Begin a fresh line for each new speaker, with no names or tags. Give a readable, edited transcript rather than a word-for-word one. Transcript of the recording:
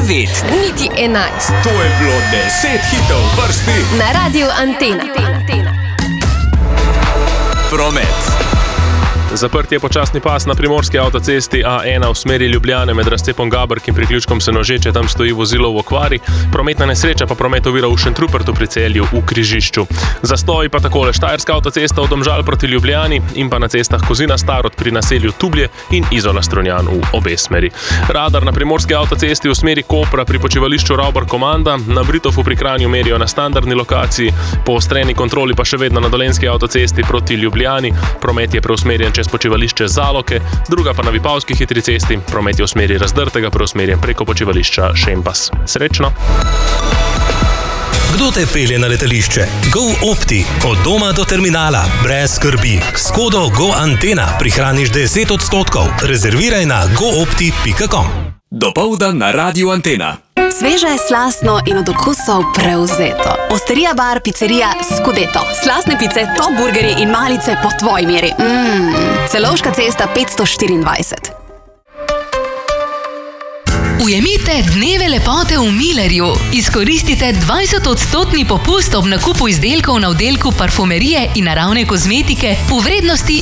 9,
niti 11.
To je bilo 10 hitov vrsti
Na Radiu Antena.
Promet.
Zaprt je počasni pas na primorski avtocesti A1 v smeri Ljubljane med razcepom Gabrk in priključkom Senožeče, tam stoji vozilo v okvari, prometna nesreča pa promet ovira v Šentrupertu pri Celju v križišču. Zastoj pa takole: Štajerska avtocesta od Domžal proti Ljubljani in pa na cestah Kozina Starod pri naselju Tublje in Izola Strunjan v obe smeri. Radar na primorski avtocesti v smeri Kopra pri počivališču Ravbar Komanda, na Britofu pri Kranju merijo na standardni lokaciji, poostreni kontroli pa še vedno na Dolenjski avtocesti proti Ljubljani, promet je preusmerjen čez počivališče Zaloke, druga pa na Vipavski hitri cesti, promet je v smeri Razdrtega preusmerjen preko počivališča Šempas. Srečno!
Kdo te pelje na letališče? GoOpti. Od doma do terminala. Brez skrbi. S kodo GoAntena prihraniš 10%. Rezerviraj na goopti.com.
Dopoldan na Radiu Antena.
Sveže, slastno in od okusov prevzeto. Osterija bar, pizzerija Scudetto. Slastne pice, top burgerji in malice po tvoji meri. Celovška cesta 524.
Ujemite dneve lepote v Millerju. Izkoristite 20% popust ob nakupu izdelkov na oddelku parfumerije in naravne kozmetike v vrednosti